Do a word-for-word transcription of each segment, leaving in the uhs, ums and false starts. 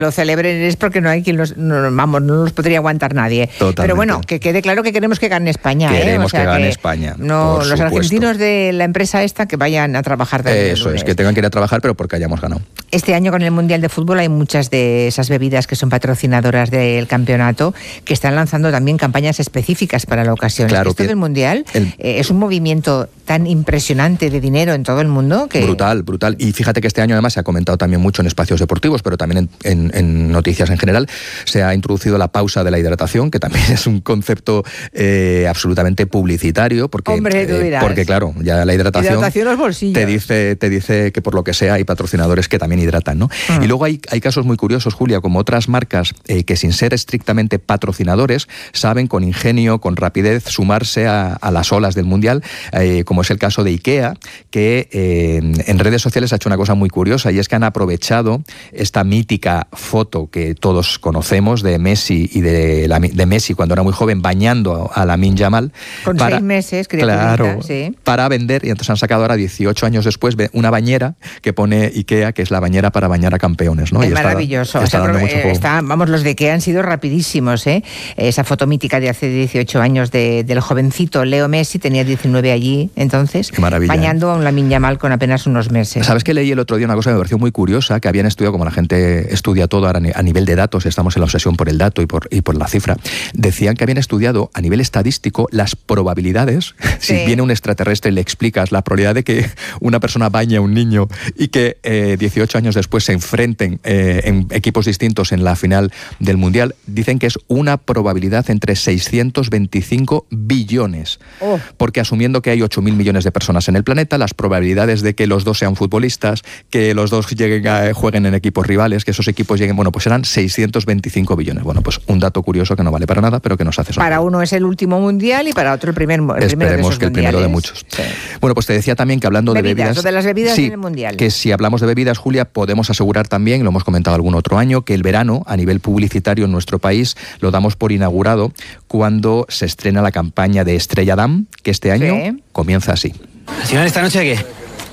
lo celebren es porque no hay quien los, no, vamos, no los podría aguantar nadie. Totalmente. Pero bueno, que quede claro que queremos que gane España. Queremos ¿eh? O sea, que gane que España. No, por los supuesto. argentinos de la empresa esta que vayan a trabajar también. Eso es, que tengan que ir a trabajar, pero porque hayamos ganado. Este año con el Mundial de Fútbol hay muchas de esas bebidas que son patrocinadoras del campeonato que están lanzando también campañas específicas para la ocasión. Claro, Esto del Mundial el... eh, es un movimiento tan impresionante de dinero en todo el mundo que... Brutal, brutal. Y fíjate que este año además se ha comentado también mucho en espacios deportivos, pero también en, en, en noticias en general, se ha introducido la pausa de la hidratación, que también es un concepto eh, absolutamente publicitario, porque, Hombre, tú dirás. eh, porque claro, ya la hidratación, hidratación los bolsillos. te dice te dice que por lo que sea hay patrocinadores que también hidratan, ¿no? Mm. Y luego hay, hay casos muy curiosos, Julia, como otras marcas eh, que sin ser estrictamente patrocinadores saben con ingenio, con rapidez sumarse a, a las olas del Mundial, eh, como es el caso de IKEA, que eh, en redes sociales ha hecho una cosa muy curiosa, y es que han aprovechado esta mítica foto que todos conocemos de Messi y de, la, de Messi cuando era muy joven bañando a Lamine Yamal. Con para, seis meses, claro, sí. para vender, y entonces han sacado ahora dieciocho años después una bañera que pone IKEA, que es la bañera para bañar a campeones, ¿no? Es y maravilloso. Está, está o sea, dando mucho juego. Está, vamos, los de IKEA han sido rapidísimos, ¿eh? Esa foto mítica de hace dieciocho años de, del jovencito Leo Messi, tenía diecinueve allí entonces, Qué maravilla, bañando ¿eh? a un Lamine Yamal con apenas unos meses. ¿Sabes que leí el otro día una cosa que me pareció muy curiosa? Que habían estudiado, como la gente estudia todo ahora a nivel de datos, estamos en la obsesión por el dato y por, y por la cifra, decían que habían estudiado a nivel estadístico las probabilidades, sí. si viene un extraterrestre y le explicas la probabilidad de que una persona bañe a un niño y que eh, dieciocho años después se enfrenten eh, en equipos distintos en la final del Mundial, dicen que es una probabilidad entre seiscientos veinticinco billones. Oh. Porque asumiendo que hay ocho mil millones de personas en el planeta, las probabilidades de que los dos sean futbolistas, que los dos lleguen a, jueguen en equipos rivales, que esos equipos lleguen, bueno, pues eran seiscientos veinticinco billones. Bueno, pues un dato curioso que no vale para nada, pero que nos hace sonreír. Para uno es el último mundial y para otro el primer el Esperemos primero de esos que el mundiales. primero de muchos. Sí. Bueno, pues te decía también que hablando bebidas, de bebidas... Lo de las bebidas sí, en el mundial. Que si hablamos de bebidas, Julia, podemos asegurar también, lo hemos comentado algún otro año, que el verano, a nivel publicitario en nuestro país, lo damos por inaugurado cuando se estrena la campaña de Estrella Damm, que este año sí. comienza así. ¿Al final esta noche qué?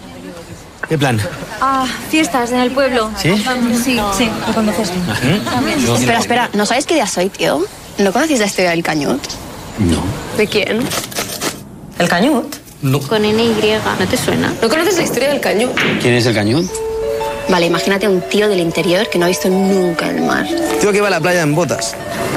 ¿Qué plan? Ah, fiestas en el pueblo. ¿Sí? Sí, sí, lo conoces tú. ¿Ah? Espera, espera, ¿no sabes qué día soy, tío? ¿No conocéis la historia del Cañut? No. ¿De quién? ¿El Cañut? No. Con N Y, ¿no te suena? ¿No conoces la historia del Cañut? ¿Quién es el Cañut? Vale, imagínate a un tío del interior que no ha visto nunca el mar. Tío que va a la playa en botas.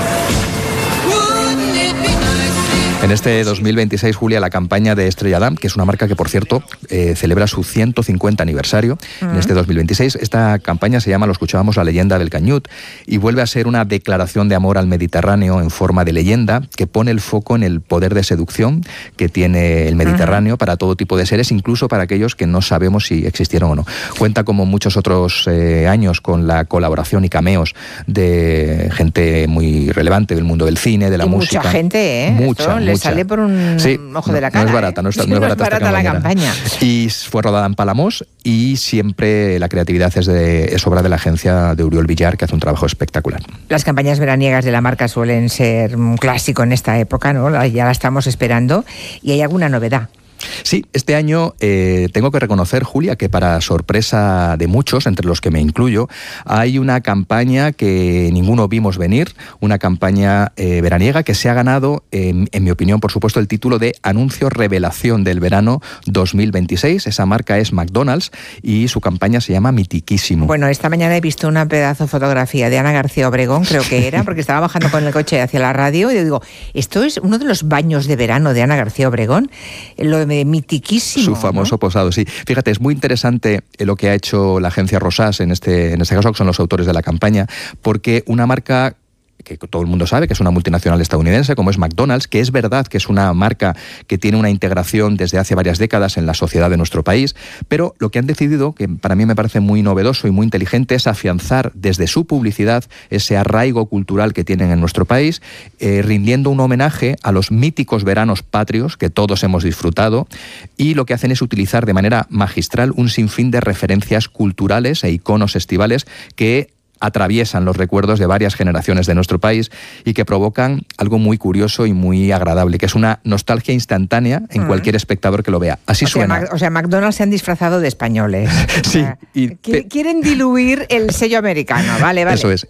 En este dos mil veintiséis, Julia, la campaña de Estrella Damm, que es una marca que, por cierto, eh, celebra su ciento cincuenta aniversario uh-huh. en este dos mil veintiséis. Esta campaña se llama, lo escuchábamos, La leyenda del Cañut, y vuelve a ser una declaración de amor al Mediterráneo en forma de leyenda que pone el foco en el poder de seducción que tiene el Mediterráneo uh-huh. para todo tipo de seres, incluso para aquellos que no sabemos si existieron o no. Cuenta, como muchos otros eh, años, con la colaboración y cameos de gente muy relevante del mundo del cine, de la y música. Mucha gente, ¿eh? Mucha, Esto le sale por un sí, ojo de la cara. No es barata, no, está, no es barata, no es barata esta la campaña. Y fue rodada en Palamos, y siempre la creatividad es, de, es obra de la agencia de Uriol Villar, que hace un trabajo espectacular. Las campañas veraniegas de la marca suelen ser un clásico en esta época, ¿no? Ya la estamos esperando. ¿Y hay alguna novedad? Sí, este año eh, tengo que reconocer, Julia, que para sorpresa de muchos, entre los que me incluyo, hay una campaña que ninguno vimos venir, una campaña eh, veraniega que se ha ganado, eh, en mi opinión, por supuesto, el título de Anuncio Revelación del Verano dos mil veintiséis. Esa marca es McDonald's y su campaña se llama Mitiquísimo. Bueno, esta mañana he visto una pedazo fotografía de Ana García Obregón, creo que era, porque estaba bajando con el coche hacia la radio y digo, esto es uno de los baños de verano de Ana García Obregón, lo de Mitiquísimo. Su famoso ¿no? posado, sí. Fíjate, es muy interesante lo que ha hecho la agencia Rosas en este, en este caso, que son los autores de la campaña, porque una marca que todo el mundo sabe que es una multinacional estadounidense, como es McDonald's, que es verdad que es una marca que tiene una integración desde hace varias décadas en la sociedad de nuestro país, pero lo que han decidido, que para mí me parece muy novedoso y muy inteligente, es afianzar desde su publicidad ese arraigo cultural que tienen en nuestro país, eh, rindiendo un homenaje a los míticos veranos patrios que todos hemos disfrutado, y lo que hacen es utilizar de manera magistral un sinfín de referencias culturales e iconos estivales que atraviesan los recuerdos de varias generaciones de nuestro país y que provocan algo muy curioso y muy agradable, que es una nostalgia instantánea en mm. cualquier espectador que lo vea. Así o suena. Sea, o sea, McDonald's se han disfrazado de españoles. Sí. O sea, y quieren diluir el sello americano, vale, vale. Eso es.